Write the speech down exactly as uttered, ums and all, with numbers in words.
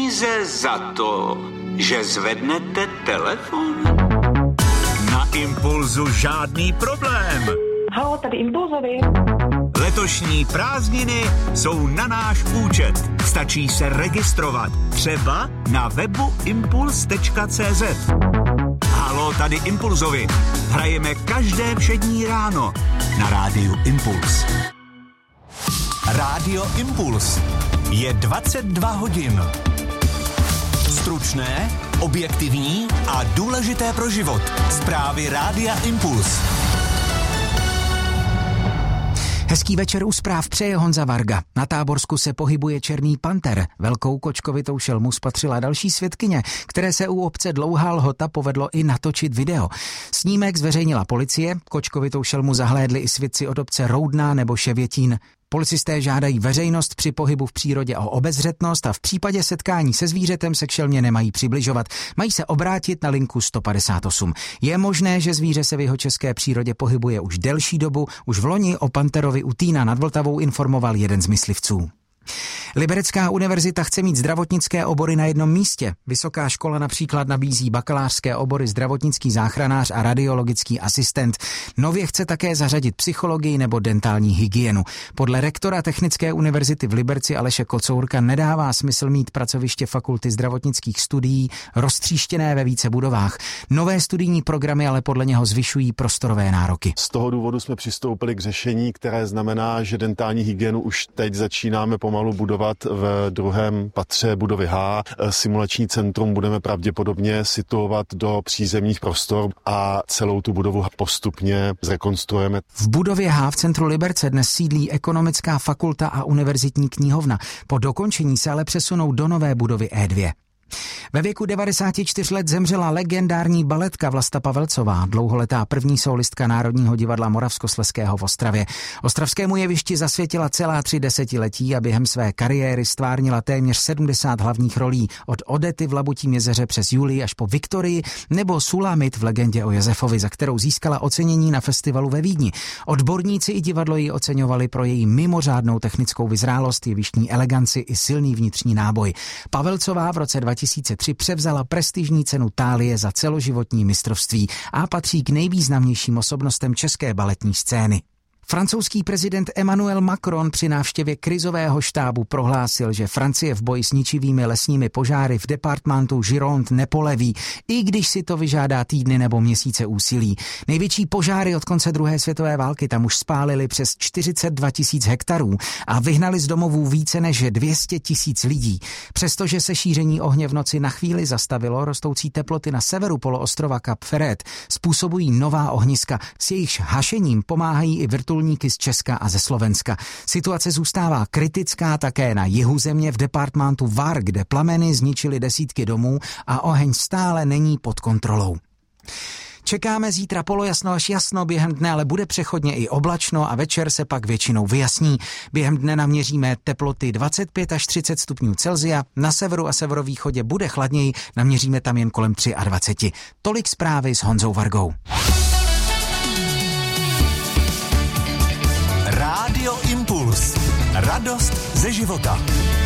peníze za to, že zvednete telefon? Na Impulzu žádný problém. Haló, tady Impulzovi. Letošní prázdniny jsou na náš účet. Stačí se registrovat. Třeba na webu impuls tečka cé zet. Haló, tady Impulzovi. Hrajeme každé všední ráno na rádiu Impuls. Rádio Impuls. Je dvacet dva hodin. Stručné, objektivní a důležité pro život. Zprávy Rádia Impuls. Hezký večer u zpráv přeje Honza Varga. Na Táborsku se pohybuje černý panter. Velkou kočkovitou šelmu spatřila další svědkyně, které se u obce Dlouhá Lhota povedlo i natočit video. Snímek zveřejnila policie, kočkovitou šelmu zahlédli i svědci od obce Roudná nebo Ševětín. Policisté žádají veřejnost při pohybu v přírodě o obezřetnost a v případě setkání se zvířetem se k šelmě nemají přibližovat. Mají se obrátit na linku sto padesát osm. Je možné, že zvíře se v jihočeské přírodě pohybuje už delší dobu. Už v loni o panterovi u Týna nad Vltavou informoval jeden z myslivců. Liberecká univerzita chce mít zdravotnické obory na jednom místě. Vysoká škola například nabízí bakalářské obory zdravotnický záchranář a radiologický asistent. Nově chce také zařadit psychologii nebo dentální hygienu. Podle rektora Technické univerzity v Liberci Aleše Kocourka nedává smysl mít pracoviště fakulty zdravotnických studií roztříštěné ve více budovách. Nové studijní programy ale podle něho zvyšují prostorové nároky. Z toho důvodu jsme přistoupili k řešení, které znamená, že dentální hygienu už teď začínáme pomalu budovat v druhém patře budovy H. Simulační centrum budeme pravděpodobně situovat do přízemních prostor a celou tu budovu postupně zrekonstruujeme. V budově H v centru Liberce dnes sídlí ekonomická fakulta a univerzitní knihovna. Po dokončení se ale přesunou do nové budovy E dva. Ve věku devadesáti čtyř let zemřela legendární baletka Vlasta Pavelcová, dlouholetá první sólistka Národního divadla Moravskoslezského v Ostravě. Ostravskému jevišti zasvětila celá tři desetiletí a během své kariéry stvárnila téměř sedmdesát hlavních rolí, od Odety v Labutím jezeře přes Julii až po Viktorii nebo Sulamit v legendě o Josefovi, za kterou získala ocenění na festivalu ve Vídni. Odborníci i divadlo ji oceňovali pro její mimořádnou technickou vyzrálost, jevištní eleganci i silný vnitřní náboj. Pavelcová v roce dva tisíce tři převzala prestižní cenu Thálie za celoživotní mistrovství a patří k nejvýznamnějším osobnostem české baletní scény. Francouzský prezident Emmanuel Macron při návštěvě krizového štábu prohlásil, že Francie v boji s ničivými lesními požáry v departementu Gironde nepoleví, i když si to vyžádá týdny nebo měsíce úsilí. Největší požáry od konce druhé světové války tam už spálily přes čtyřicet dva tisíc hektarů a vyhnali z domovů více než dvě stě tisíc lidí. Přestože se šíření ohně v noci na chvíli zastavilo, rostoucí teploty na severu poloostrova Cap Ferret způsobují nová ohniska. S jejichž hašením pomáhají i vrtulníky z Česka a ze Slovenska. Situace zůstává kritická také na jihu země v departementu Var, kde plameny zničily desítky domů a oheň stále není pod kontrolou. Čekáme zítra polojasno až jasno během dne, ale bude přechodně i oblačno a večer se pak většinou vyjasní. Během dne naměříme teploty dvacet pět až třicet stupňů Celsia, na severu a severovýchodě bude chladněji, naměříme tam jen kolem dvacet tři. Tolik zprávy s Honzou Vargou. Rádio Impuls. Radost ze života.